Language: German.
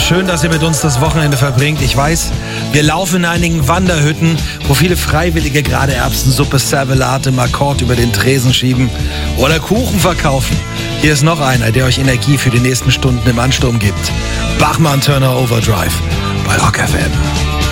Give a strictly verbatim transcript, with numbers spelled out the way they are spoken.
schön, dass ihr mit uns das Wochenende verbringt. Ich weiß, wir laufen in einigen Wanderhütten, wo viele Freiwillige gerade Erbsensuppe, Servelat im Akkord über den Tresen schieben oder Kuchen verkaufen. Hier ist noch einer, der euch Energie für die nächsten Stunden im Ansturm gibt. Bachmann Turner Overdrive bei Rock F M.